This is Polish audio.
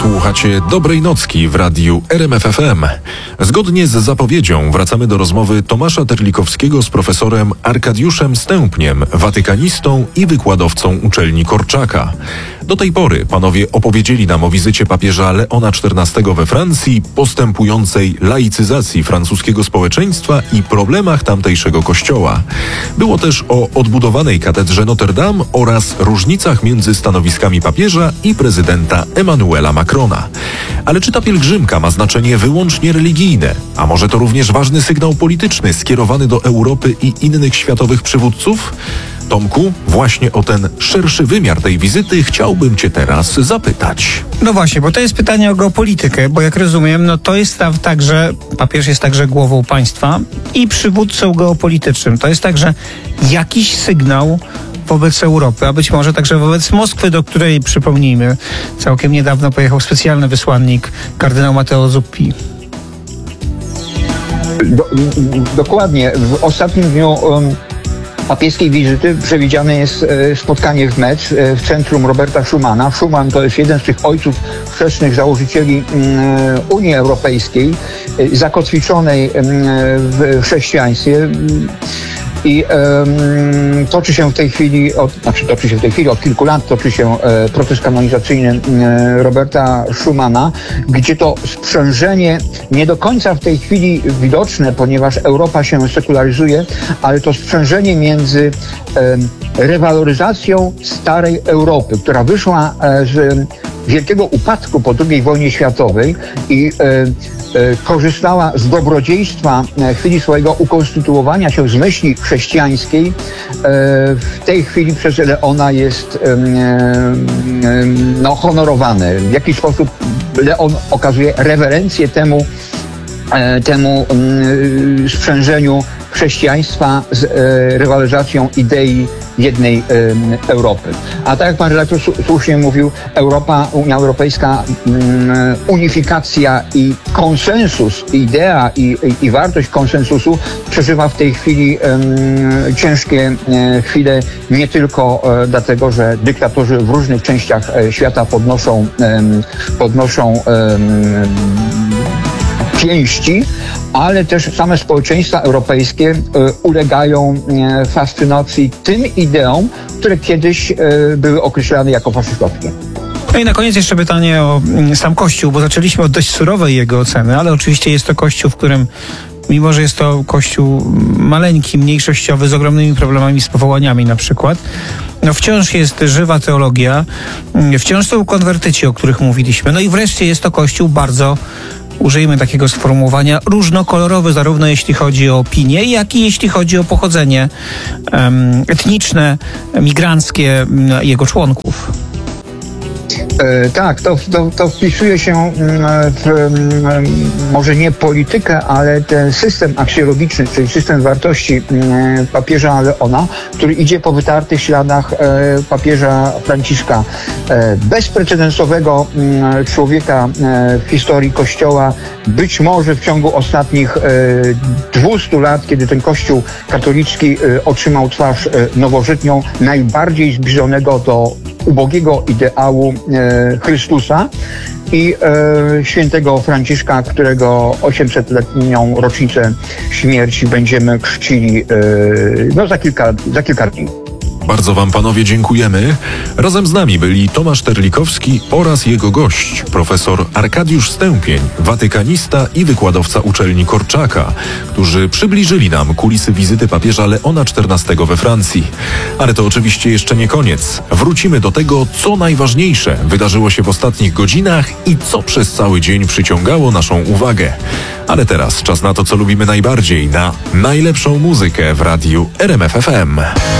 Słuchacie Dobrej Nocki w radiu RMF FM. Zgodnie z zapowiedzią wracamy do rozmowy Tomasza Terlikowskiego z profesorem Arkadiuszem Stępniem, watykanistą i wykładowcą uczelni Korczaka. Do tej pory panowie opowiedzieli nam o wizycie papieża Leona XIV we Francji, postępującej laicyzacji francuskiego społeczeństwa i problemach tamtejszego kościoła. Było też o odbudowanej katedrze Notre Dame oraz różnicach między stanowiskami papieża i prezydenta Emmanuela Macrona. Ale czy ta pielgrzymka ma znaczenie wyłącznie religijne? A może to również ważny sygnał polityczny skierowany do Europy i innych światowych przywódców? Tomku, właśnie o ten szerszy wymiar tej wizyty chciałbym Cię teraz zapytać. No właśnie, bo to jest pytanie o geopolitykę, bo jak rozumiem, to jest tak, że papież jest także głową państwa i przywódcą geopolitycznym. To jest także jakiś sygnał wobec Europy, a być może także wobec Moskwy, do której, przypomnijmy, całkiem niedawno pojechał specjalny wysłannik kardynał Matteo Zuppi. Dokładnie. W ostatnim dniu papieskiej wizyty przewidziane jest spotkanie w Metz w centrum Roberta Schumana. Schuman to jest jeden z tych ojców chrzestnych założycieli Unii Europejskiej, zakotwiczonej w chrześcijaństwie. I toczy się w tej chwili od kilku lat toczy się proces kanonizacyjny Roberta Schumana, gdzie to sprzężenie nie do końca w tej chwili widoczne, ponieważ Europa się sekularyzuje, ale to sprzężenie między rewaloryzacją starej Europy, która wyszła z wielkiego upadku po II wojnie światowej i korzystała z dobrodziejstwa chwili swojego ukonstytuowania się z myśli chrześcijańskiej, w tej chwili przez Leona jest honorowany. W jakiś sposób Leon okazuje rewerencję temu sprzężeniu chrześcijaństwa z rywalizacją idei jednej Europy. A tak jak pan redaktor słusznie mówił, Unia Europejska, unifikacja i konsensus, idea i wartość konsensusu przeżywa w tej chwili ciężkie chwile, nie tylko dlatego, że dyktatorzy w różnych częściach świata podnoszą pięści, ale też same społeczeństwa europejskie ulegają fascynacji tym ideom, które kiedyś były określane jako faszystowskie. No i na koniec jeszcze pytanie o sam Kościół, bo zaczęliśmy od dość surowej jego oceny, ale oczywiście jest to Kościół, w którym, mimo że jest to Kościół maleńki, mniejszościowy, z ogromnymi problemami z powołaniami na przykład, wciąż jest żywa teologia, wciąż są konwertyci, o których mówiliśmy. No i wreszcie jest to Kościół bardzo, użyjmy takiego sformułowania, różnokolorowy, zarówno jeśli chodzi o opinię, jak i jeśli chodzi o pochodzenie etniczne, migranckie jego członków. Tak, to wpisuje się w może nie politykę, ale ten system aksjologiczny, czyli system wartości papieża Leona, który idzie po wytartych śladach papieża Franciszka. Bezprecedensowego człowieka w historii Kościoła, być może w ciągu ostatnich 200 lat, kiedy ten Kościół katolicki otrzymał twarz nowożytnią, najbardziej zbliżonego do ubogiego ideału Chrystusa i świętego Franciszka, którego 800-letnią rocznicę śmierci będziemy czcili za kilka dni. Bardzo wam panowie dziękujemy. Razem z nami byli Tomasz Terlikowski oraz jego gość, profesor Arkadiusz Stępień, watykanista i wykładowca uczelni Korczaka, którzy przybliżyli nam kulisy wizyty papieża Leona XIV we Francji. Ale to oczywiście jeszcze nie koniec. Wrócimy do tego, co najważniejsze wydarzyło się w ostatnich godzinach i co przez cały dzień przyciągało naszą uwagę. Ale teraz czas na to, co lubimy najbardziej, na najlepszą muzykę w radiu RMF FM.